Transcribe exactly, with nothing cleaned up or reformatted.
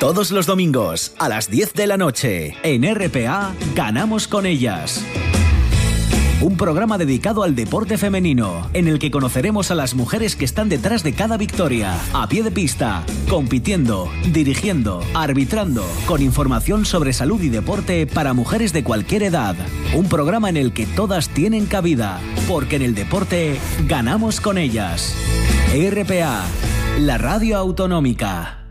Todos los domingos a las diez de la noche en R P A Ganamos con ellas. Un programa dedicado al deporte femenino, en el que conoceremos a las mujeres que están detrás de cada victoria, a pie de pista, compitiendo, dirigiendo, arbitrando, con información sobre salud y deporte para mujeres de cualquier edad. Un programa en el que todas tienen cabida, porque en el deporte ganamos con ellas. R P A, la radio autonómica.